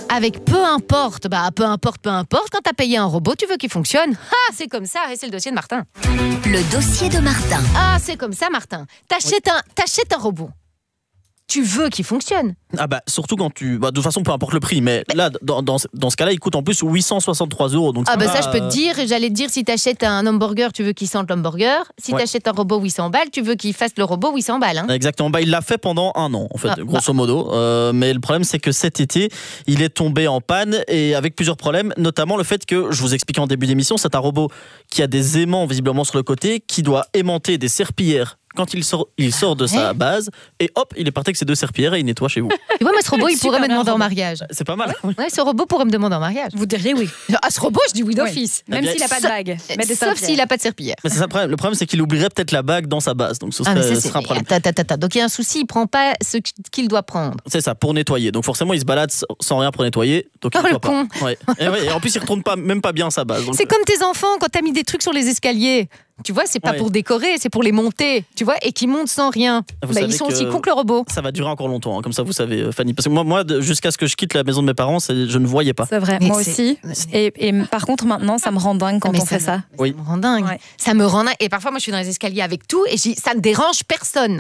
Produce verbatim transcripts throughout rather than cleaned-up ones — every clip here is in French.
avec peu importe. Bah, peu importe, peu importe. Quand t'as payé un robot, tu veux qu'il fonctionne. Ah, c'est comme ça. Et c'est le dossier de Martin. Le dossier de Martin. Ah, c'est comme ça, Martin. T'achètes oui. un, t'achètes un robot. Tu veux qu'il fonctionne. Ah bah surtout quand tu... Bah, de toute façon, peu importe le prix, mais, mais... là, dans, dans, dans ce cas-là, il coûte en plus huit cent soixante-trois euros. Donc ah bah pas, ça, je peux te dire. J'allais te dire, si t'achètes un hamburger, tu veux qu'il sente l'hamburger. Si ouais. t'achètes un robot huit cents balles, tu veux qu'il fasse le robot huit cents balles. Hein. Exactement. Bah, il l'a fait pendant un an, en fait, ah, grosso bah. modo. Euh, mais le problème, c'est que cet été, il est tombé en panne et avec plusieurs problèmes, notamment le fait que, je vous expliquais en début d'émission, c'est un robot qui a des aimants visiblement sur le côté, qui doit aimanter des serpillères quand il sort, il sort de sa base et hop, il est parti avec ses deux serpillères et il nettoie chez vous. Tu vois, moi, ce robot, il pourrait me demander en mariage. C'est pas mal. Ouais, ouais, ce robot pourrait me demander en mariage. Vous diriez oui. Ah, ce robot, je dis oui d'office. Oui. Même s'il n'a pas de bague. Sauf s'il n'a pas de serpillère. Mais c'est ça le problème. Le problème, c'est qu'il oublierait peut-être la bague dans sa base. Donc ce serait, ah, mais ça, ce serait un problème. Ta, ta, ta, ta. Donc il y a un souci, il ne prend pas ce qu'il doit prendre. C'est ça, pour nettoyer. Donc forcément, il se balade sans rien pour nettoyer. Donc il oh, ne le con. pas. Ouais. Et, ouais, et en plus, il ne retourne pas, même pas bien sa base. Donc... C'est comme tes enfants quand tu as mis des trucs sur les escaliers. Tu vois, c'est pas ouais. pour décorer, c'est pour les monter, tu vois, et qui montent sans rien. Bah, ils sont aussi cons que le robot. Ça va durer encore longtemps, hein, comme ça vous savez, Fanny. Parce que moi, moi jusqu'à ce que je quitte la maison de mes parents, je ne voyais pas. C'est vrai, mais moi aussi. Et, et par contre, maintenant, ça me rend dingue quand mais on ça fait ça. Me, oui. Ça me rend dingue. Ouais. Ça me rend dingue. Et parfois, moi, je suis dans les escaliers avec tout, et je dis, ça ne dérange personne.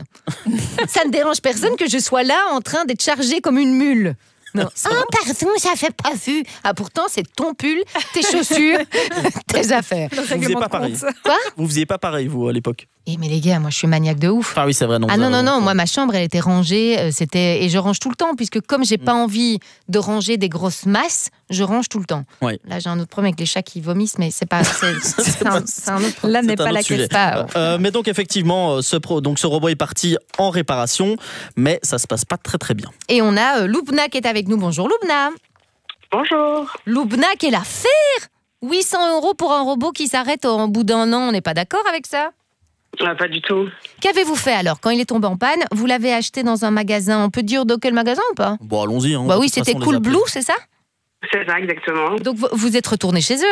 Ça ne dérange personne que je sois là en train d'être chargée comme une mule. Non. Ah, pardon, j'avais pas vu. Ah, pourtant, c'est ton pull, tes chaussures, tes affaires. Vous faisiez pas pareil. Quoi ? Vous faisiez pas pareil, vous, à l'époque ? Eh, mais les gars, moi, je suis maniaque de ouf. Ah oui, c'est vrai. Non, ah non, non, non, moi, ma chambre, elle était rangée, c'était... et je range tout le temps, puisque comme j'ai mm. pas envie de ranger des grosses masses, je range tout le temps. Oui. Là, j'ai un autre problème avec les chats qui vomissent, mais c'est pas... C'est, c'est, c'est, un, c'est un autre problème. Là n'est pas la question. Euh, mais donc, effectivement, ce, pro, donc, ce robot est parti en réparation, mais ça se passe pas très, très bien. Et on a euh, Loubna qui est avec nous. Bonjour, Loubna. Bonjour. Loubna, quelle affaire ! huit cents euros pour un robot qui s'arrête au bout d'un an, on n'est pas d'accord avec ça ? Ah, pas du tout. Qu'avez-vous fait alors quand il est tombé en panne ? Vous l'avez acheté dans un magasin, on peut dire de quel magasin ou pas ? Bon, allons-y. Hein, bah oui, c'était Cool Blue, c'est ça ? C'est ça, exactement. Donc vous, vous êtes retourné chez eux ?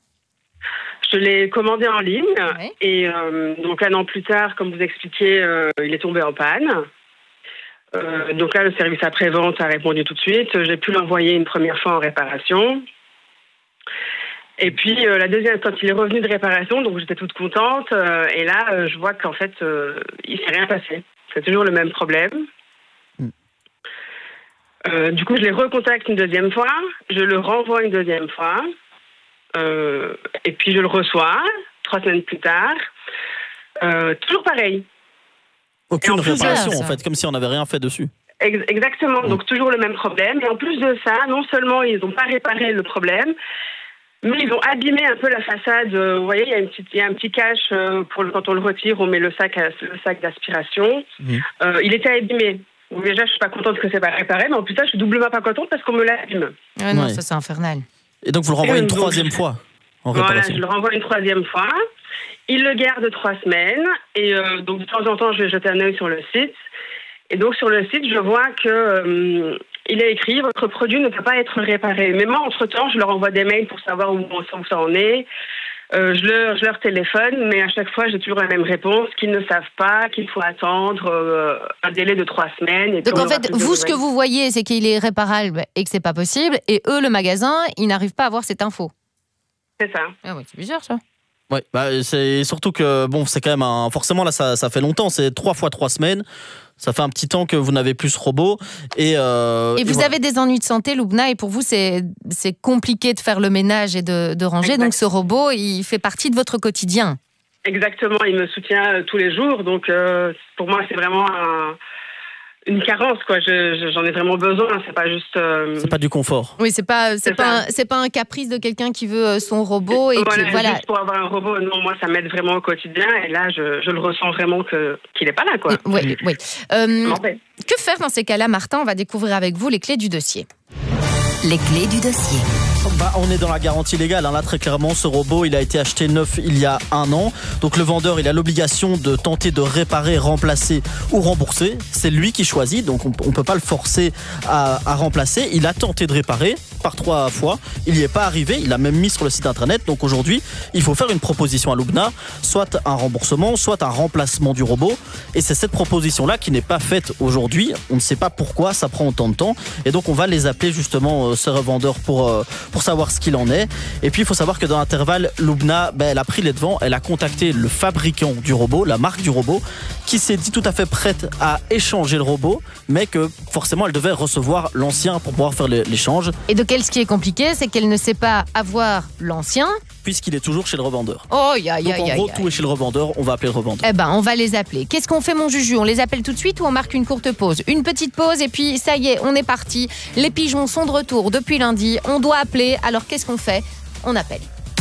Je l'ai commandé en ligne ouais. et euh, donc un an plus tard, comme vous expliquiez, euh, il est tombé en panne. Euh, donc là, le service après-vente a répondu tout de suite. J'ai pu l'envoyer une première fois en réparation. Et puis, euh, la deuxième, quand il est revenu de réparation, donc j'étais toute contente. Euh, et là, euh, je vois qu'en fait, euh, il ne s'est rien passé. C'est toujours le même problème. Mm. Euh, du coup, je les recontacte une deuxième fois. Je le renvoie une deuxième fois. Euh, et puis, je le reçois trois semaines plus tard. Euh, toujours pareil. Aucune réparation, en fait, comme si on n'avait rien fait dessus. Exactement, mmh. donc toujours le même problème. Et en plus de ça, non seulement ils n'ont pas réparé le problème, mais ils ont abîmé un peu la façade. Vous voyez, il y a, une petite, il y a un petit cache pour le, quand on le retire, on met le sac, à, le sac d'aspiration. Mmh. Euh, il était abîmé. Donc déjà, je suis pas contente que c'est pas réparé, mais en plus ça, je suis doublement pas contente parce qu'on me l'abîme. Ouais, non, ouais. ça c'est infernal. Et donc vous le renvoyez une donc, troisième fois en réparation. Voilà, je le renvoie une troisième fois. Il le garde trois semaines et euh, donc de temps en temps je vais jeter un œil sur le site et donc sur le site je vois que euh, il est écrit votre produit ne peut pas être réparé. Mais moi entre temps je leur envoie des mails pour savoir où, où ça en est. Euh, je, leur, je leur téléphone mais à chaque fois j'ai toujours la même réponse qu'ils ne savent pas, qu'il faut attendre euh, un délai de trois semaines. Et donc en fait vous ce que vous voyez c'est qu'il est réparable et que c'est pas possible et eux le magasin ils n'arrivent pas à avoir cette info. C'est ça. Ah oui, c'est bizarre ça. Ouais, bah c'est surtout que bon, c'est quand même un, forcément là ça, ça fait longtemps, c'est trois fois trois semaines. Ça fait un petit temps que vous n'avez plus ce robot et euh, et vous et voilà. avez des ennuis de santé, Loubna, et pour vous c'est c'est compliqué de faire le ménage et de, de ranger. Exact. Donc ce robot il fait partie de votre quotidien. Exactement, il me soutient tous les jours, donc euh, pour moi c'est vraiment un une carence, quoi. Je, je, j'en ai vraiment besoin. C'est pas juste. Euh... C'est pas du confort. Oui, c'est pas, c'est, c'est pas, un, c'est pas un caprice de quelqu'un qui veut son robot et voilà, qui, voilà. Juste pour avoir un robot, non, moi, ça m'aide vraiment au quotidien. Et là, je, je le ressens vraiment que qu'il est pas là, quoi. Oui, oui. Euh, que faire dans ces cas-là, Martin ? On va découvrir avec vous les clés du dossier. Les clés du dossier. Bah, on est dans la garantie légale. Hein. Là, très clairement, ce robot, il a été acheté neuf il y a un an. Donc, le vendeur, il a l'obligation de tenter de réparer, remplacer ou rembourser. C'est lui qui choisit. Donc, on ne peut pas le forcer à, à remplacer. Il a tenté de réparer. par trois fois. Il n'y est pas arrivé. Il a même mis sur le site internet. Donc aujourd'hui, il faut faire une proposition à Lubna, soit un remboursement, soit un remplacement du robot. Et c'est cette proposition-là qui n'est pas faite aujourd'hui. On ne sait pas pourquoi ça prend autant de temps. Et donc on va les appeler justement euh, ces revendeurs pour, euh, pour savoir ce qu'il en est. Et puis il faut savoir que dans l'intervalle, Lubna, ben, elle a pris les devants. Elle a contacté le fabricant du robot, la marque du robot, qui s'est dit tout à fait prête à échanger le robot, mais que forcément elle devait recevoir l'ancien pour pouvoir faire l'échange. Et de quel ce qui est compliqué, c'est qu'elle ne sait pas avoir l'ancien. Puisqu'il est toujours chez le revendeur. Oh, ya, ya, Donc en ya, gros, ya, tout ya. est chez le revendeur, on va appeler le revendeur. Eh ben, on va les appeler. Qu'est-ce qu'on fait, mon Juju? On les appelle tout de suite ou on marque une courte pause? Une petite pause et puis ça y est, on est parti. Les pigeons sont de retour depuis lundi. On doit appeler. Alors qu'est-ce qu'on fait? On appelle.